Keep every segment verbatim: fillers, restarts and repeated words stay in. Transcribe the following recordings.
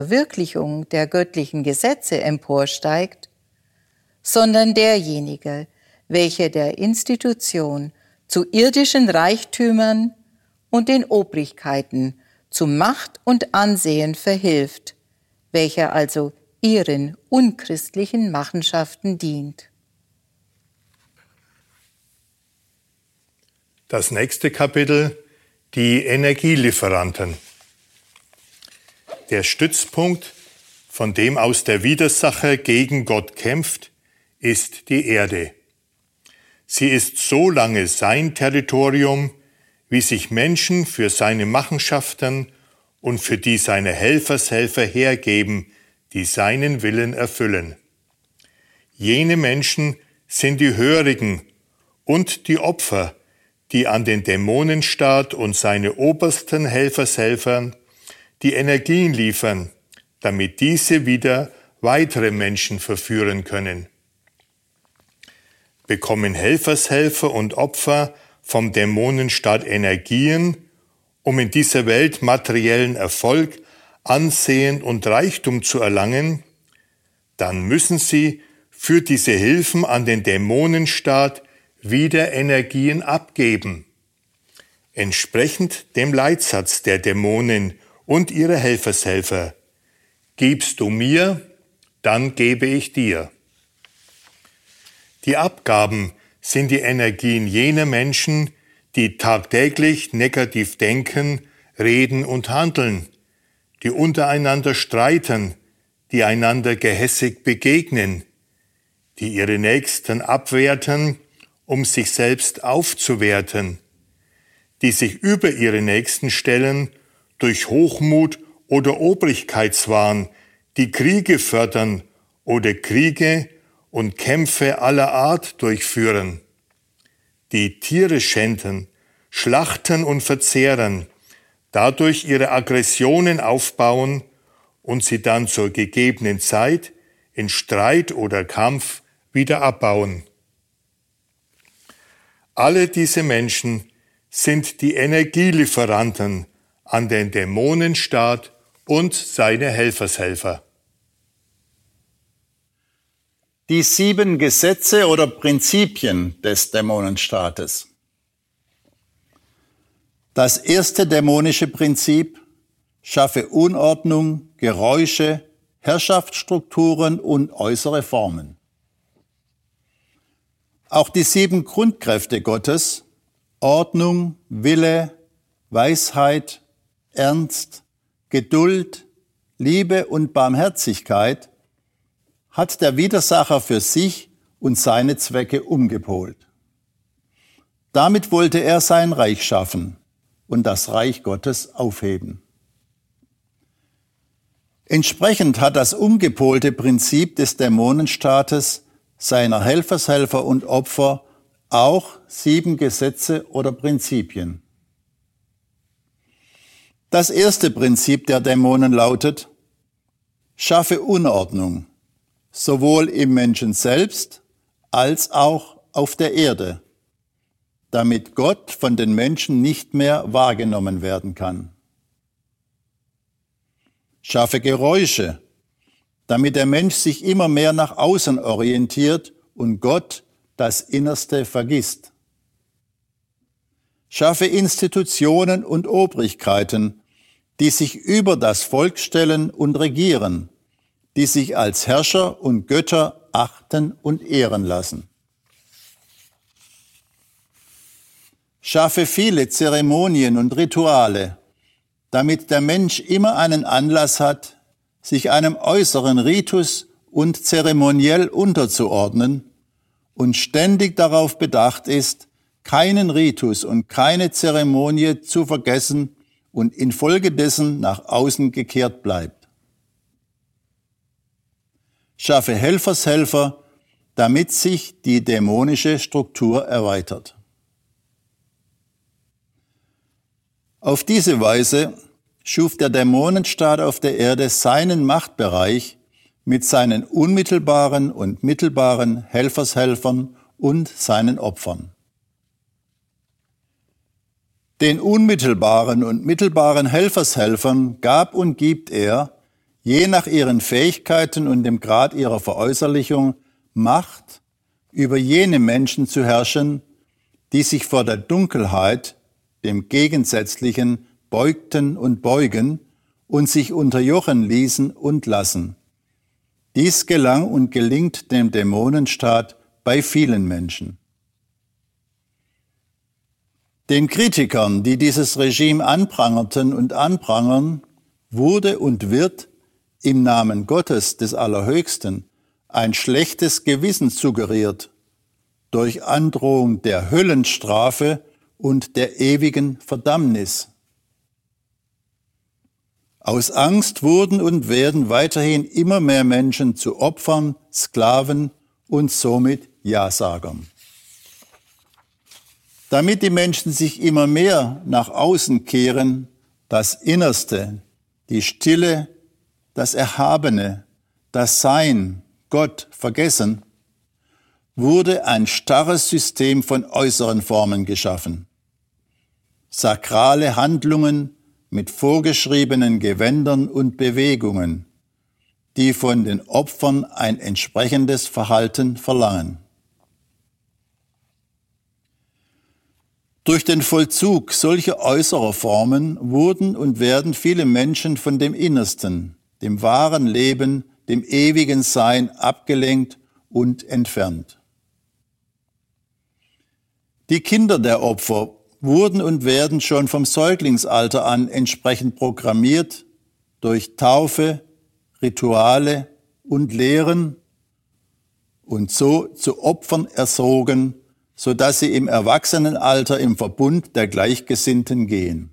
Verwirklichung der göttlichen Gesetze emporsteigt, sondern derjenige, welcher der Institution zu irdischen Reichtümern und den Obrigkeiten zu Macht und Ansehen verhilft, welcher also ihren unchristlichen Machenschaften dient. Das nächste Kapitel, die Energielieferanten. Der Stützpunkt, von dem aus der Widersacher gegen Gott kämpft, ist die Erde. Sie ist so lange sein Territorium, wie sich Menschen für seine Machenschaften und für die seine Helfershelfer hergeben, die seinen Willen erfüllen. Jene Menschen sind die Hörigen und die Opfer, die an den Dämonenstaat und seine obersten Helfershelfern die Energien liefern, damit diese wieder weitere Menschen verführen können. Bekommen Helfershelfer und Opfer vom Dämonenstaat Energien, um in dieser Welt materiellen Erfolg, Ansehen und Reichtum zu erlangen, dann müssen sie für diese Hilfen an den Dämonenstaat wieder Energien abgeben. Entsprechend dem Leitsatz der Dämonen und ihrer Helfershelfer: Gibst du mir, dann gebe ich dir. Die Abgaben sind die Energien jener Menschen, die tagtäglich negativ denken, reden und handeln, die untereinander streiten, die einander gehässig begegnen, die ihre Nächsten abwerten, um sich selbst aufzuwerten, die sich über ihre Nächsten stellen durch Hochmut oder Obrigkeitswahn, die Kriege fördern oder Kriege und Kämpfe aller Art durchführen, die Tiere schänden, schlachten und verzehren, dadurch ihre Aggressionen aufbauen und sie dann zur gegebenen Zeit in Streit oder Kampf wieder abbauen. Alle diese Menschen sind die Energielieferanten an den Dämonenstaat und seine Helfershelfer. Die sieben Gesetze oder Prinzipien des Dämonenstaates. Das erste dämonische Prinzip: Schaffe Unordnung, Geräusche, Herrschaftsstrukturen und äußere Formen. Auch die sieben Grundkräfte Gottes: Ordnung, Wille, Weisheit, Ernst, Geduld, Liebe und Barmherzigkeit hat der Widersacher für sich und seine Zwecke umgepolt. Damit wollte er sein Reich schaffen und das Reich Gottes aufheben. Entsprechend hat das umgepolte Prinzip des Dämonenstaates, seiner Helfershelfer und Opfer auch sieben Gesetze oder Prinzipien. Das erste Prinzip der Dämonen lautet: Schaffe Unordnung, sowohl im Menschen selbst als auch auf der Erde, damit Gott von den Menschen nicht mehr wahrgenommen werden kann. Schaffe Geräusche, damit der Mensch sich immer mehr nach außen orientiert und Gott das Innerste vergisst. Schaffe Institutionen und Obrigkeiten, die sich über das Volk stellen und regieren, die sich als Herrscher und Götter achten und ehren lassen. Schaffe viele Zeremonien und Rituale, damit der Mensch immer einen Anlass hat, sich einem äußeren Ritus und zeremoniell unterzuordnen und ständig darauf bedacht ist, keinen Ritus und keine Zeremonie zu vergessen und infolgedessen nach außen gekehrt bleibt. Schaffe Helfershelfer, damit sich die dämonische Struktur erweitert. Auf diese Weise schuf der Dämonenstaat auf der Erde seinen Machtbereich mit seinen unmittelbaren und mittelbaren Helfershelfern und seinen Opfern. Den unmittelbaren und mittelbaren Helfershelfern gab und gibt er je nach ihren Fähigkeiten und dem Grad ihrer Veräußerlichung Macht über jene Menschen zu herrschen, die sich vor der Dunkelheit, dem Gegensätzlichen, beugten und beugen und sich unterjochen ließen und lassen. Dies gelang und gelingt dem Dämonenstaat bei vielen Menschen. Den Kritikern, die dieses Regime anprangerten und anprangern, wurde und wird im Namen Gottes des Allerhöchsten ein schlechtes Gewissen suggeriert durch Androhung der Höllenstrafe und der ewigen Verdammnis. Aus Angst wurden und werden weiterhin immer mehr Menschen zu Opfern, Sklaven und somit Ja-Sagern. Damit die Menschen sich immer mehr nach außen kehren, das Innerste, die Stille, das Erhabene, das Sein, Gott vergessen, wurde ein starres System von äußeren Formen geschaffen. Sakrale Handlungen mit vorgeschriebenen Gewändern und Bewegungen, die von den Opfern ein entsprechendes Verhalten verlangen. Durch den Vollzug solcher äußerer Formen wurden und werden viele Menschen von dem Innersten, dem wahren Leben, dem ewigen Sein abgelenkt und entfernt. Die Kinder der Opfer wurden und werden schon vom Säuglingsalter an entsprechend programmiert durch Taufe, Rituale und Lehren und so zu Opfern erzogen, sodass sie im Erwachsenenalter im Verbund der Gleichgesinnten gehen.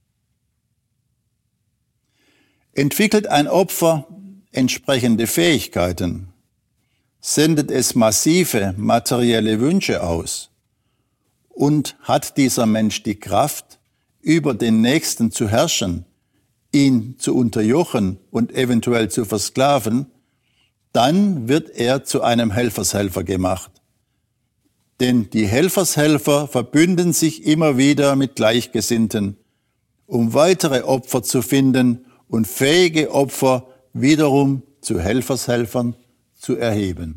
Entwickelt ein Opfer entsprechende Fähigkeiten, sendet es massive materielle Wünsche aus und hat dieser Mensch die Kraft, über den Nächsten zu herrschen, ihn zu unterjochen und eventuell zu versklaven, dann wird er zu einem Helfershelfer gemacht. Denn die Helfershelfer verbünden sich immer wieder mit Gleichgesinnten, um weitere Opfer zu finden und fähige Opfer wiederum zu Helfershelfern zu erheben.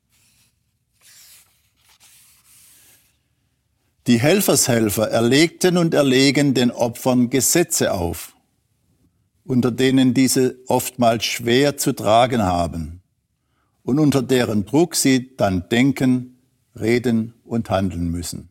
Die Helfershelfer erlegten und erlegen den Opfern Gesetze auf, unter denen diese oftmals schwer zu tragen haben und unter deren Druck sie dann denken, reden und handeln müssen.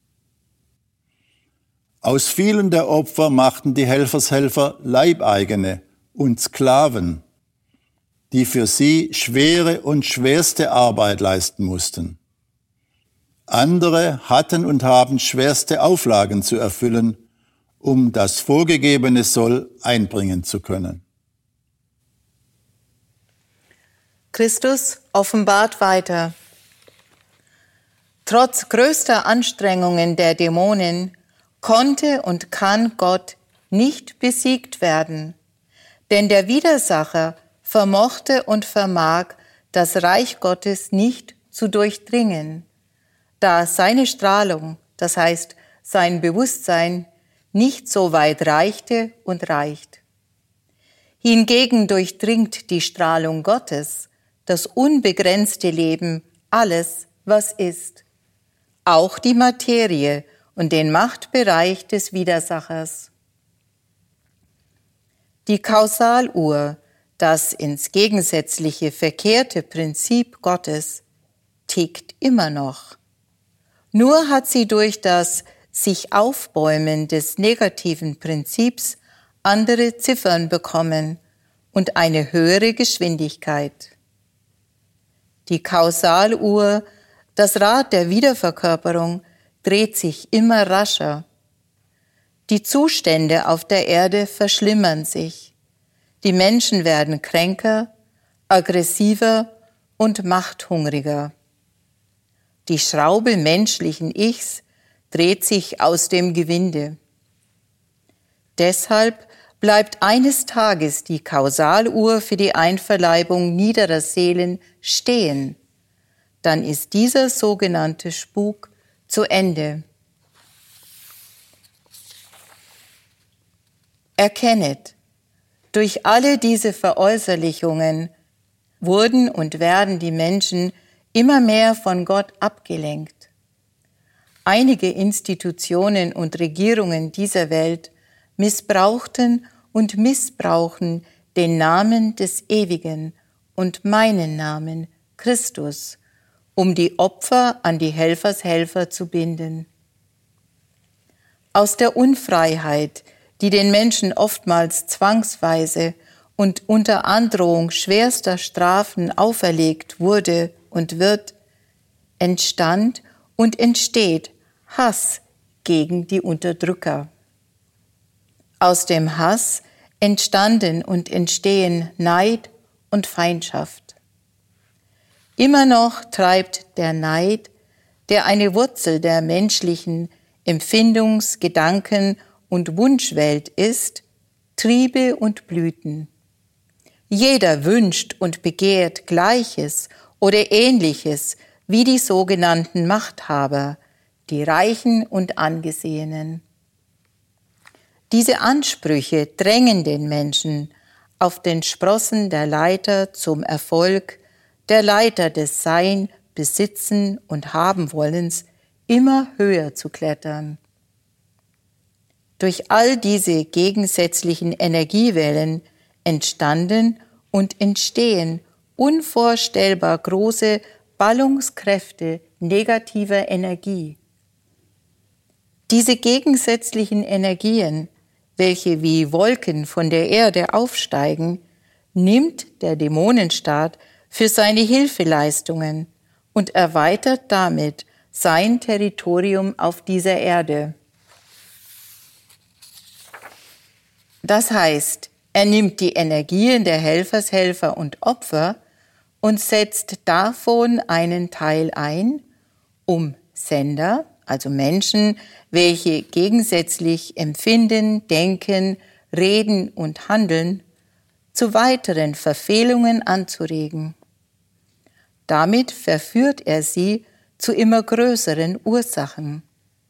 Aus vielen der Opfer machten die Helfershelfer Leibeigene und Sklaven, die für sie schwere und schwerste Arbeit leisten mussten. Andere hatten und haben schwerste Auflagen zu erfüllen, um das vorgegebene Soll einbringen zu können. Christus offenbart weiter. Trotz größter Anstrengungen der Dämonen konnte und kann Gott nicht besiegt werden, denn der Widersacher vermochte und vermag das Reich Gottes nicht zu durchdringen, da seine Strahlung, das heißt sein Bewusstsein, nicht so weit reichte und reicht. Hingegen durchdringt die Strahlung Gottes, das unbegrenzte Leben, alles, was ist, auch die Materie und den Machtbereich des Widersachers. Die Kausaluhr, das ins Gegensätzliche verkehrte Prinzip Gottes, tickt immer noch. Nur hat sie durch das sich Aufbäumen des negativen Prinzips andere Ziffern bekommen und eine höhere Geschwindigkeit. Die Kausaluhr, das Rad der Wiederverkörperung, dreht sich immer rascher. Die Zustände auf der Erde verschlimmern sich. Die Menschen werden kränker, aggressiver und machthungriger. Die Schraube menschlichen Ichs dreht sich aus dem Gewinde. Deshalb bleibt eines Tages die Kausaluhr für die Einverleibung niederer Seelen stehen. Dann ist dieser sogenannte Spuk zu Ende. Erkennet, Durch alle diese Veräußerlichungen wurden und werden die Menschen immer mehr von Gott abgelenkt. Einige Institutionen und Regierungen dieser Welt missbrauchten und missbrauchen den Namen des Ewigen und meinen Namen, Christus, um die Opfer an die Helfershelfer zu binden. Aus der Unfreiheit, die den Menschen oftmals zwangsweise und unter Androhung schwerster Strafen auferlegt wurde und wird, entstand und entsteht Hass gegen die Unterdrücker. Aus dem Hass entstanden und entstehen Neid und Feindschaft. Immer noch treibt der Neid, der eine Wurzel der menschlichen Empfindungs-, Gedanken- und Wunschwelt ist, Triebe und Blüten. Jeder wünscht und begehrt Gleiches oder Ähnliches wie die sogenannten Machthaber, die Reichen und Angesehenen. Diese Ansprüche drängen den Menschen auf den Sprossen der Leiter zum Erfolg, der Leiter des Sein, Besitzen und Habenwollens immer höher zu klettern. Durch all diese gegensätzlichen Energiewellen entstanden und entstehen unvorstellbar große Ballungskräfte negativer Energie. Diese gegensätzlichen Energien, welche wie Wolken von der Erde aufsteigen, nimmt der Dämonenstaat für seine Hilfeleistungen und erweitert damit sein Territorium auf dieser Erde. Das heißt, er nimmt die Energien der Helfershelfer und Opfer und setzt davon einen Teil ein, um Sender, also Menschen, welche gegensätzlich empfinden, denken, reden und handeln, zu weiteren Verfehlungen anzuregen. Damit verführt er sie zu immer größeren Ursachen.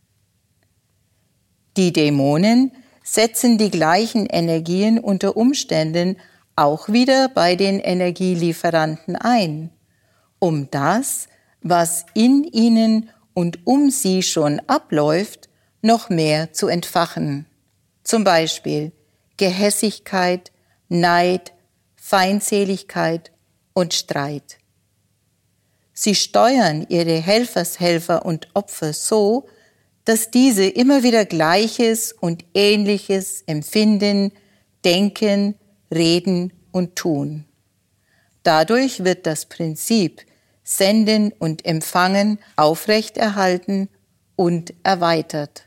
Die Dämonen setzen die gleichen Energien unter Umständen auch wieder bei den Energielieferanten ein, um das, was in ihnen und um sie schon abläuft, noch mehr zu entfachen. Zum Beispiel Gehässigkeit, Neid, Feindseligkeit und Streit. Sie steuern ihre Helfershelfer und Opfer so, dass diese immer wieder Gleiches und Ähnliches empfinden, denken, reden und tun. Dadurch wird das Prinzip Senden und Empfangen aufrechterhalten und erweitert.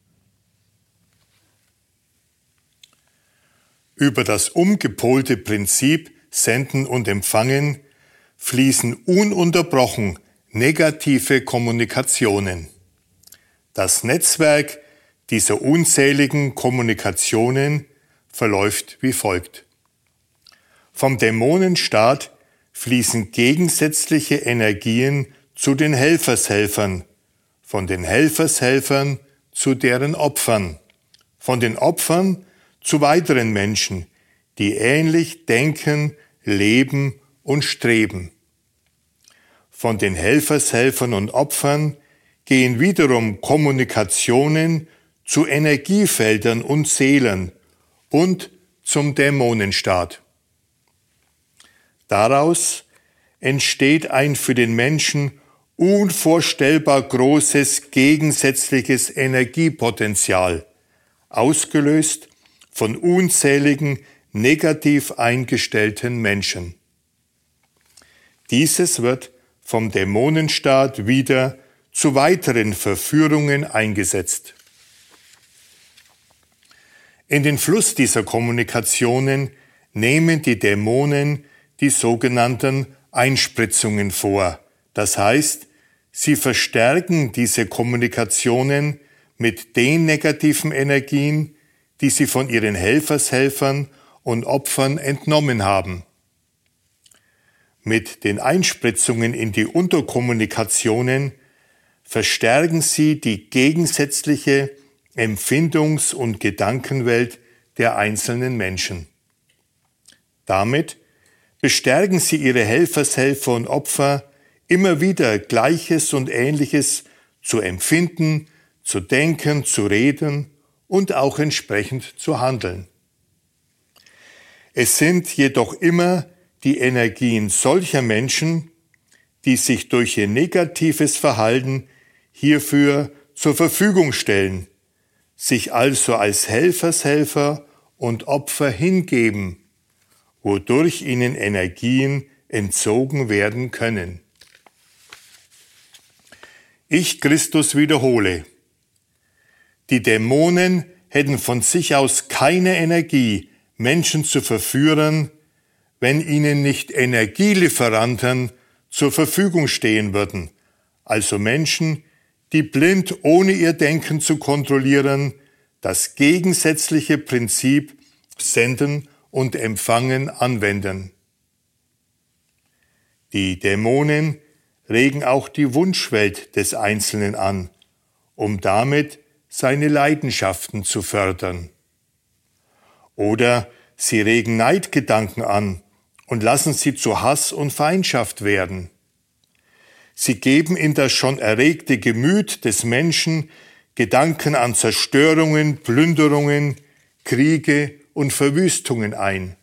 Über das umgepolte Prinzip Senden und Empfangen fließen ununterbrochen negative Kommunikationen. Das Netzwerk dieser unzähligen Kommunikationen verläuft wie folgt. Vom Dämonenstaat fließen gegensätzliche Energien zu den Helfershelfern, von den Helfershelfern zu deren Opfern, von den Opfern zu weiteren Menschen, die ähnlich denken, leben und streben. Von den Helfershelfern und Opfern gehen wiederum Kommunikationen zu Energiefeldern und Seelen und zum Dämonenstaat. Daraus entsteht ein für den Menschen unvorstellbar großes gegensätzliches Energiepotenzial, ausgelöst von unzähligen negativ eingestellten Menschen. Dieses wird vom Dämonenstaat wieder zu weiteren Verführungen eingesetzt. In den Fluss dieser Kommunikationen nehmen die Dämonen die sogenannten Einspritzungen vor. Das heißt, sie verstärken diese Kommunikationen mit den negativen Energien, die sie von ihren Helfershelfern und Opfern entnommen haben. Mit den Einspritzungen in die Unterkommunikationen verstärken sie die gegensätzliche Empfindungs- und Gedankenwelt der einzelnen Menschen. Damit bestärken sie ihre Helfershelfer und Opfer, immer wieder Gleiches und Ähnliches zu empfinden, zu denken, zu reden und auch entsprechend zu handeln. Es sind jedoch immer die Energien solcher Menschen, die sich durch ihr negatives Verhalten hierfür zur Verfügung stellen, sich also als Helfershelfer und Opfer hingeben, wodurch ihnen Energien entzogen werden können. Ich, Christus, wiederhole: Die Dämonen hätten von sich aus keine Energie, Menschen zu verführen, wenn ihnen nicht Energielieferanten zur Verfügung stehen würden, also Menschen, die blind, ohne ihr Denken zu kontrollieren, das gegensätzliche Prinzip Senden und Empfangen anwenden. Die Dämonen regen auch die Wunschwelt des Einzelnen an, um damit seine Leidenschaften zu fördern. Oder sie regen Neidgedanken an und lassen sie zu Hass und Feindschaft werden. Sie geben in das schon erregte Gemüt des Menschen Gedanken an Zerstörungen, Plünderungen, Kriege und Verwüstungen ein.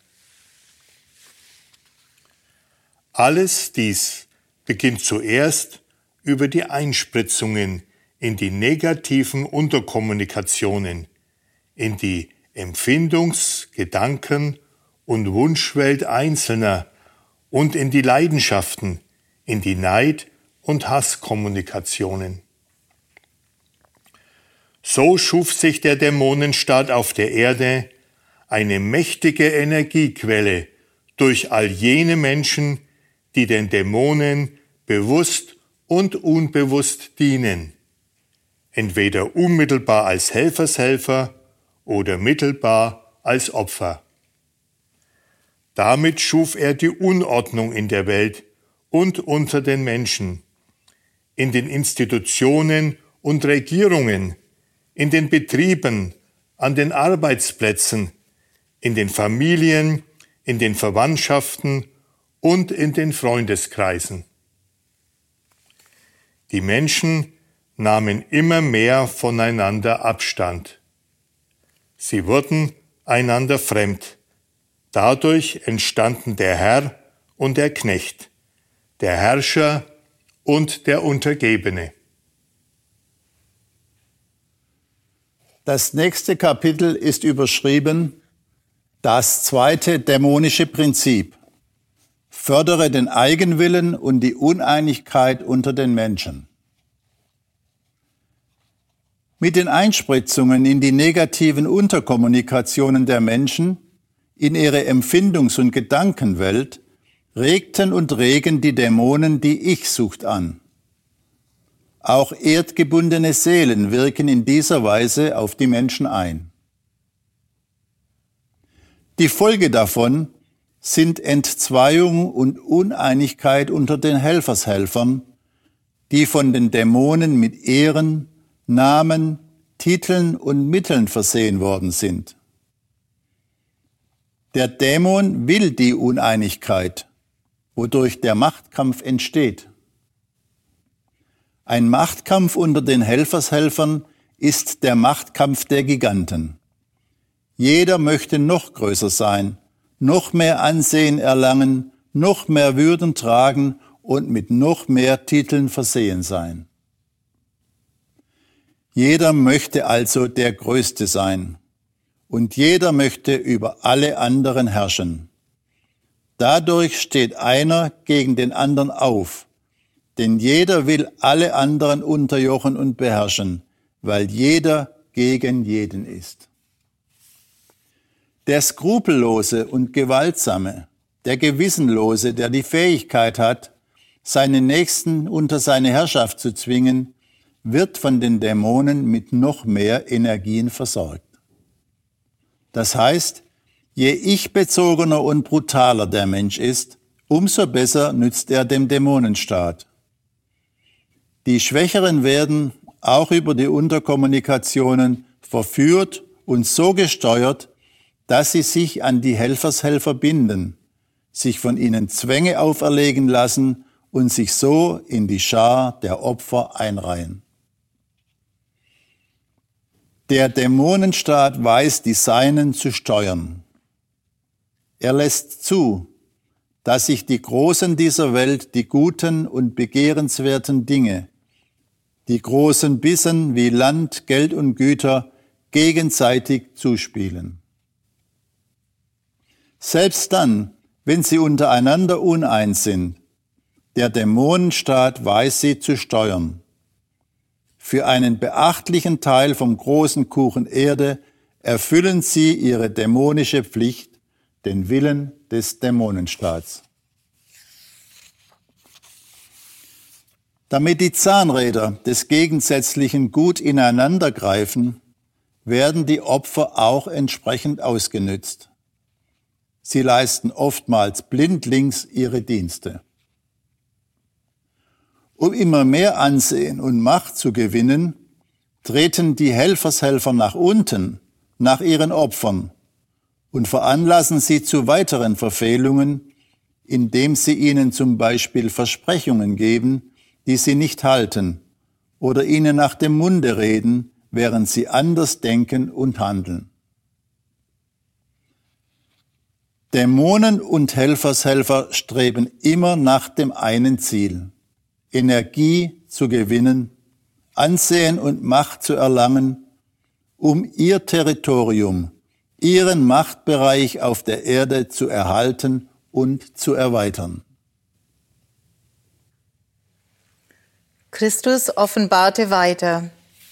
Alles dies beginnt zuerst über die Einspritzungen in die negativen Unterkommunikationen, in die Empfindungs-, Gedanken- und Wunschwelt Einzelner und in die Leidenschaften, in die Neid- und Hasskommunikationen. So schuf sich der Dämonenstaat auf der Erde eine mächtige Energiequelle durch all jene Menschen, die den Dämonen bewusst und unbewusst dienen, entweder unmittelbar als Helfershelfer oder mittelbar als Opfer. Damit schuf er die Unordnung in der Welt und unter den Menschen, in den Institutionen und Regierungen, in den Betrieben, an den Arbeitsplätzen, in den Familien, in den Verwandtschaften und in den Freundeskreisen. Die Menschen nahmen immer mehr voneinander Abstand. Sie wurden einander fremd. Dadurch entstanden der Herr und der Knecht, der Herrscher und der Untergebene. Das nächste Kapitel ist überschrieben: Das zweite dämonische Prinzip. Fördere den Eigenwillen und die Uneinigkeit unter den Menschen. Mit den Einspritzungen in die negativen Unterkommunikationen der Menschen, in ihre Empfindungs- und Gedankenwelt, regten und regen die Dämonen die Ich-Sucht an. Auch erdgebundene Seelen wirken in dieser Weise auf die Menschen ein. Die Folge davon sind Entzweiung und Uneinigkeit unter den Helfershelfern, die von den Dämonen mit Ehren, Namen, Titeln und Mitteln versehen worden sind. Der Dämon will die Uneinigkeit, wodurch der Machtkampf entsteht. Ein Machtkampf unter den Helfershelfern ist der Machtkampf der Giganten. Jeder möchte noch größer sein, noch mehr Ansehen erlangen, noch mehr Würden tragen und mit noch mehr Titeln versehen sein. Jeder möchte also der Größte sein und jeder möchte über alle anderen herrschen. Dadurch steht einer gegen den anderen auf, denn jeder will alle anderen unterjochen und beherrschen, weil jeder gegen jeden ist. Der Skrupellose und Gewaltsame, der Gewissenlose, der die Fähigkeit hat, seinen Nächsten unter seine Herrschaft zu zwingen, wird von den Dämonen mit noch mehr Energien versorgt. Das heißt, je ich-bezogener und brutaler der Mensch ist, umso besser nützt er dem Dämonenstaat. Die Schwächeren werden auch über die Unterkommunikationen verführt und so gesteuert, dass sie sich an die Helfershelfer binden, sich von ihnen Zwänge auferlegen lassen und sich so in die Schar der Opfer einreihen. Der Dämonenstaat weiß, die Seinen zu steuern. Er lässt zu, dass sich die Großen dieser Welt die guten und begehrenswerten Dinge, die großen Bissen wie Land, Geld und Güter, gegenseitig zuspielen. Selbst dann, wenn sie untereinander uneins sind, der Dämonenstaat weiß sie zu steuern. Für einen beachtlichen Teil vom großen Kuchen Erde erfüllen sie ihre dämonische Pflicht, den Willen des Dämonenstaats. Damit die Zahnräder des Gegensätzlichen gut ineinander greifen, werden die Opfer auch entsprechend ausgenützt. Sie leisten oftmals blindlings ihre Dienste. Um immer mehr Ansehen und Macht zu gewinnen, treten die Helfershelfer nach unten, nach ihren Opfern, und veranlassen sie zu weiteren Verfehlungen, indem sie ihnen zum Beispiel Versprechungen geben, die sie nicht halten, oder ihnen nach dem Munde reden, während sie anders denken und handeln. Dämonen und Helfershelfer streben immer nach dem einen Ziel: Energie zu gewinnen, Ansehen und Macht zu erlangen, um ihr Territorium, ihren Machtbereich auf der Erde zu erhalten und zu erweitern. Christus offenbarte weiter: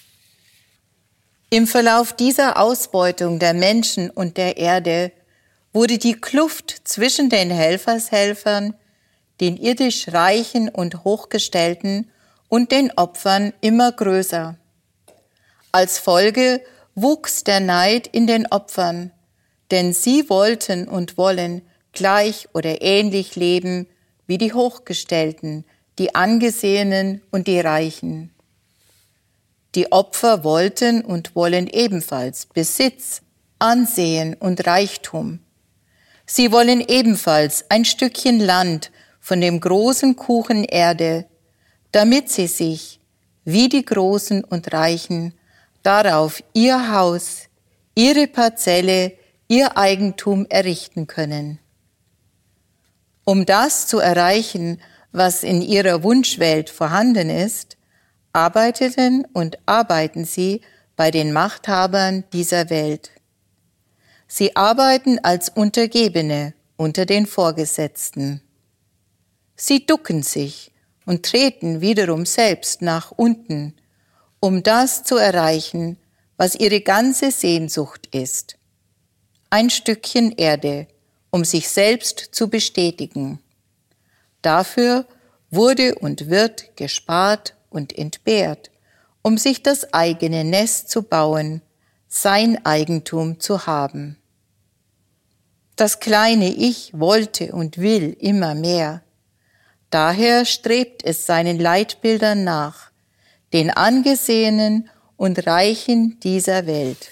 Im Verlauf dieser Ausbeutung der Menschen und der Erde wurde die Kluft zwischen den Helfershelfern, den irdisch Reichen und Hochgestellten und den Opfern immer größer. Als Folge wuchs der Neid in den Opfern, denn sie wollten und wollen gleich oder ähnlich leben wie die Hochgestellten, die Angesehenen und die Reichen. Die Opfer wollten und wollen ebenfalls Besitz, Ansehen und Reichtum. Sie wollen ebenfalls ein Stückchen Land von dem großen Kuchen Erde, damit sie sich, wie die Großen und Reichen, darauf ihr Haus, ihre Parzelle, ihr Eigentum errichten können. Um das zu erreichen, was in ihrer Wunschwelt vorhanden ist, arbeiteten und arbeiten sie bei den Machthabern dieser Welt. Sie arbeiten als Untergebene unter den Vorgesetzten. Sie ducken sich und treten wiederum selbst nach unten, um das zu erreichen, was ihre ganze Sehnsucht ist: ein Stückchen Erde, um sich selbst zu bestätigen. Dafür wurde und wird gespart und entbehrt, um sich das eigene Nest zu bauen, sein Eigentum zu haben. Das kleine Ich wollte und will immer mehr. Daher strebt es seinen Leitbildern nach, den Angesehenen und Reichen dieser Welt.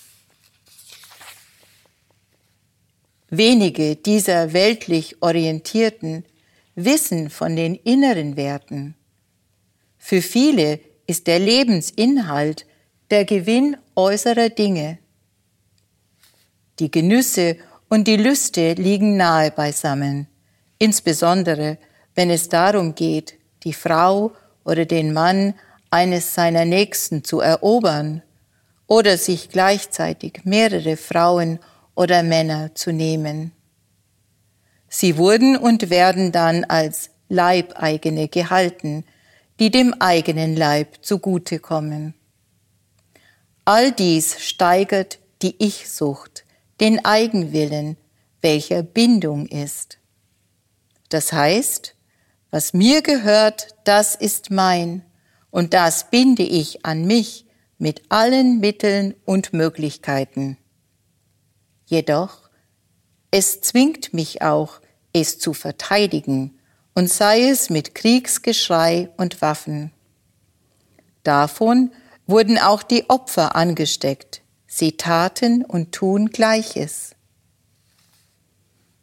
Wenige dieser weltlich Orientierten wissen von den inneren Werten. Für viele ist der Lebensinhalt der Gewinn äußerer Dinge. Die Genüsse und die Lüste liegen nahe beisammen, insbesondere wenn es darum geht, die Frau oder den Mann eines seiner Nächsten zu erobern oder sich gleichzeitig mehrere Frauen oder Männer zu nehmen. Sie wurden und werden dann als Leibeigene gehalten, die dem eigenen Leib zugutekommen. All dies steigert die Ich-Sucht, den Eigenwillen, welcher Bindung ist. Das heißt, was mir gehört, das ist mein, und das binde ich an mich mit allen Mitteln und Möglichkeiten. Jedoch, es zwingt mich auch, es zu verteidigen, und sei es mit Kriegsgeschrei und Waffen. Davon wurden auch die Opfer angesteckt. Sie taten und tun Gleiches.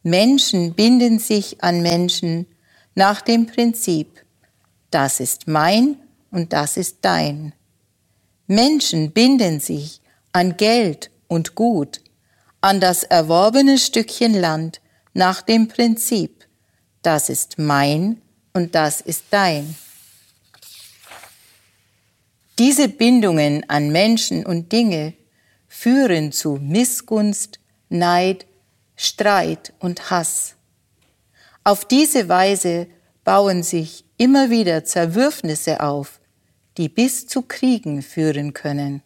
Menschen binden sich an Menschen nach dem Prinzip, das ist mein und das ist dein. Menschen binden sich an Geld und Gut, an das erworbene Stückchen Land nach dem Prinzip, das ist mein und das ist dein. Diese Bindungen an Menschen und Dinge führen zu Missgunst, Neid, Streit und Hass. Auf diese Weise bauen sich immer wieder Zerwürfnisse auf, die bis zu Kriegen führen können.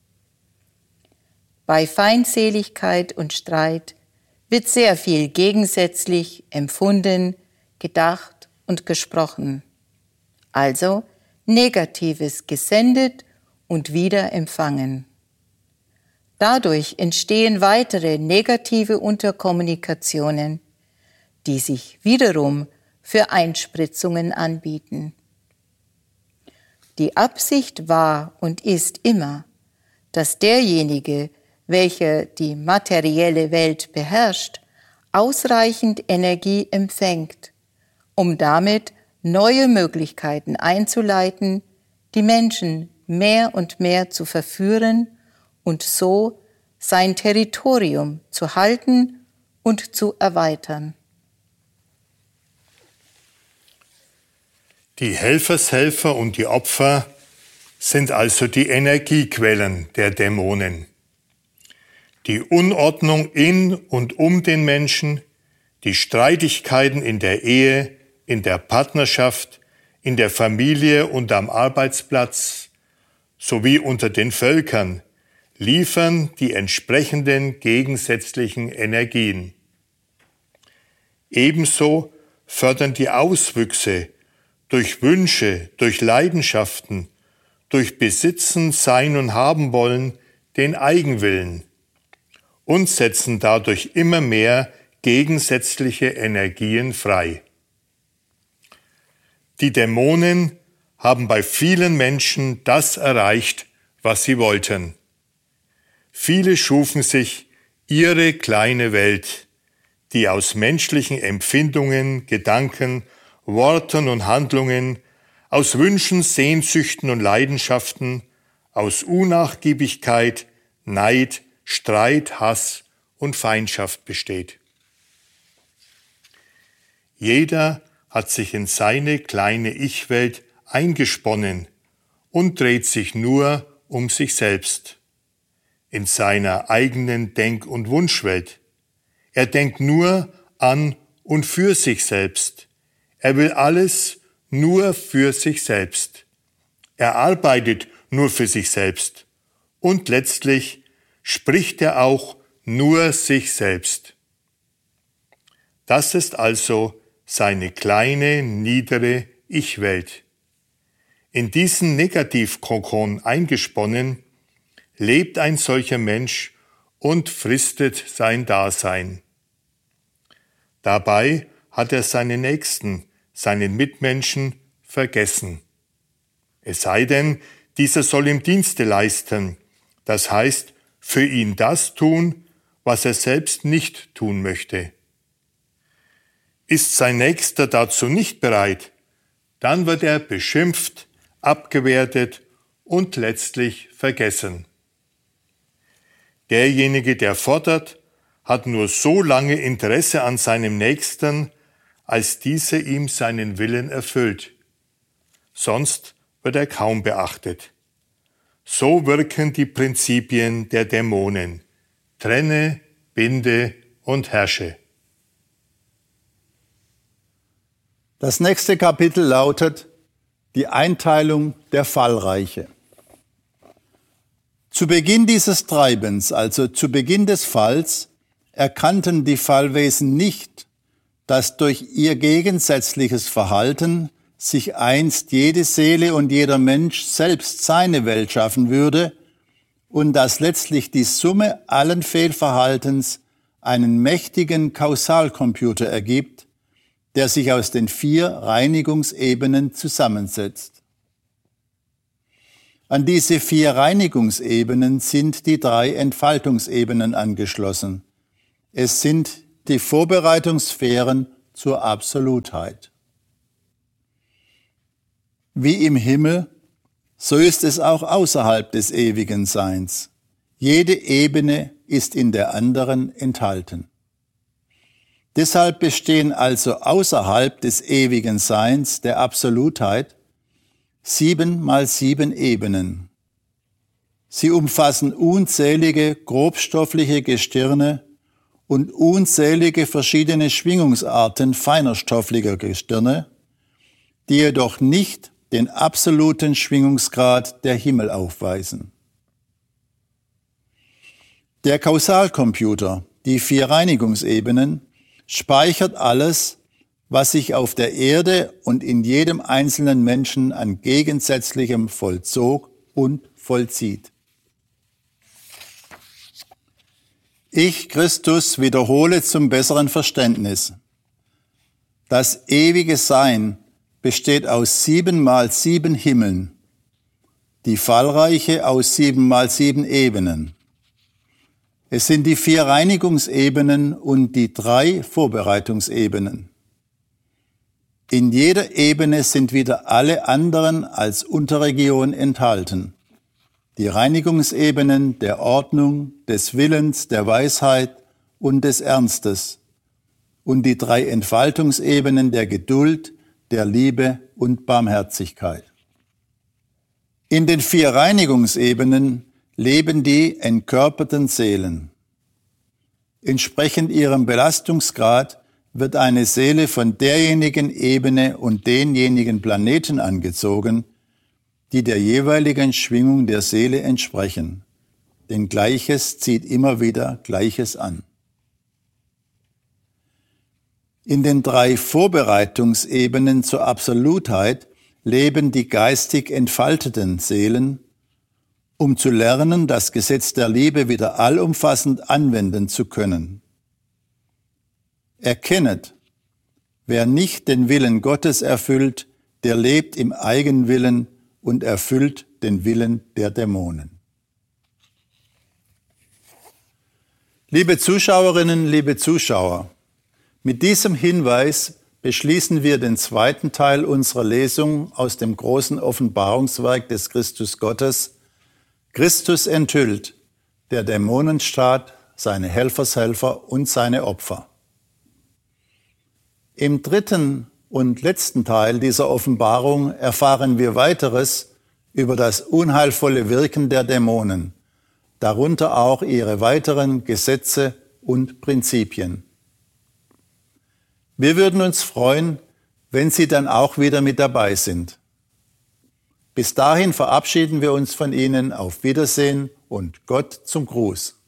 Bei Feindseligkeit und Streit wird sehr viel gegensätzlich empfunden, gedacht und gesprochen. Also Negatives gesendet und wieder empfangen. Dadurch entstehen weitere negative Unterkommunikationen, die sich wiederum für Einspritzungen anbieten. Die Absicht war und ist immer, dass derjenige, welcher die materielle Welt beherrscht, ausreichend Energie empfängt, um damit neue Möglichkeiten einzuleiten, die Menschen mehr und mehr zu verführen und so sein Territorium zu halten und zu erweitern. Die Helfershelfer und die Opfer sind also die Energiequellen der Dämonen. Die Unordnung in und um den Menschen, die Streitigkeiten in der Ehe, in der Partnerschaft, in der Familie und am Arbeitsplatz sowie unter den Völkern liefern die entsprechenden gegensätzlichen Energien. Ebenso fördern die Auswüchse durch Wünsche, durch Leidenschaften, durch Besitzen, Sein und Haben wollen den Eigenwillen und setzen dadurch immer mehr gegensätzliche Energien frei. Die Dämonen haben bei vielen Menschen das erreicht, was sie wollten. Viele schufen sich ihre kleine Welt, die aus menschlichen Empfindungen, Gedanken, Worten und Handlungen, aus Wünschen, Sehnsüchten und Leidenschaften, aus Unnachgiebigkeit, Neid, Streit, Hass und Feindschaft besteht. Jeder hat sich in seine kleine Ich-Welt eingesponnen und dreht sich nur um sich selbst. In seiner eigenen Denk- und Wunschwelt. Er denkt nur an und für sich selbst. Er will alles nur für sich selbst. Er arbeitet nur für sich selbst. Und letztlich spricht er auch nur sich selbst. Das ist also seine kleine, niedere Ich-Welt. In diesen Negativkokon eingesponnen, lebt ein solcher Mensch und fristet sein Dasein. Dabei hat er seine Nächsten, seinen Mitmenschen vergessen. Es sei denn, dieser soll ihm Dienste leisten, das heißt, für ihn das tun, was er selbst nicht tun möchte. Ist sein Nächster dazu nicht bereit, dann wird er beschimpft, abgewertet und letztlich vergessen. Derjenige, der fordert, hat nur so lange Interesse an seinem Nächsten, als dieser ihm seinen Willen erfüllt. Sonst wird er kaum beachtet. So wirken die Prinzipien der Dämonen. Trenne, binde und herrsche. Das nächste Kapitel lautet die Einteilung der Fallreiche. Zu Beginn dieses Treibens, also zu Beginn des Falls, erkannten die Fallwesen nicht, dass durch ihr gegensätzliches Verhalten sich einst jede Seele und jeder Mensch selbst seine Welt schaffen würde und dass letztlich die Summe allen Fehlverhaltens einen mächtigen Kausalcomputer ergibt, der sich aus den vier Reinigungsebenen zusammensetzt. An diese vier Reinigungsebenen sind die drei Entfaltungsebenen angeschlossen. Es sind die Vorbereitungssphären zur Absolutheit. Wie im Himmel, so ist es auch außerhalb des ewigen Seins. Jede Ebene ist in der anderen enthalten. Deshalb bestehen also außerhalb des ewigen Seins, der Absolutheit, sieben mal sieben Ebenen. Sie umfassen unzählige grobstoffliche Gestirne und unzählige verschiedene Schwingungsarten feinerstofflicher Gestirne, die jedoch nicht den absoluten Schwingungsgrad der Himmel aufweisen. Der Kausalcomputer, die vier Reinigungsebenen, speichert alles, was sich auf der Erde und in jedem einzelnen Menschen an Gegensätzlichem vollzog und vollzieht. Ich, Christus, wiederhole zum besseren Verständnis. Das ewige Sein besteht aus sieben mal sieben Himmeln, die Fallreiche aus sieben mal sieben Ebenen. Es sind die vier Reinigungsebenen und die drei Vorbereitungsebenen. In jeder Ebene sind wieder alle anderen als Unterregion enthalten. Die Reinigungsebenen der Ordnung, des Willens, der Weisheit und des Ernstes und die drei Entfaltungsebenen der Geduld, der Liebe und Barmherzigkeit. In den vier Reinigungsebenen leben die entkörperten Seelen. Entsprechend ihrem Belastungsgrad wird eine Seele von derjenigen Ebene und denjenigen Planeten angezogen, die der jeweiligen Schwingung der Seele entsprechen. Denn Gleiches zieht immer wieder Gleiches an. In den drei Vorbereitungsebenen zur Absolutheit leben die geistig entfalteten Seelen, um zu lernen, das Gesetz der Liebe wieder allumfassend anwenden zu können. Erkennet, wer nicht den Willen Gottes erfüllt, der lebt im Eigenwillen und erfüllt den Willen der Dämonen. Liebe Zuschauerinnen, liebe Zuschauer, mit diesem Hinweis beschließen wir den zweiten Teil unserer Lesung aus dem großen Offenbarungswerk des Christus Gottes, Christus enthüllt, der Dämonenstaat, seine Helfershelfer und seine Opfer. Im dritten und letzten Teil dieser Offenbarung erfahren wir Weiteres über das unheilvolle Wirken der Dämonen, darunter auch ihre weiteren Gesetze und Prinzipien. Wir würden uns freuen, wenn Sie dann auch wieder mit dabei sind. Bis dahin verabschieden wir uns von Ihnen. Auf Wiedersehen und Gott zum Gruß.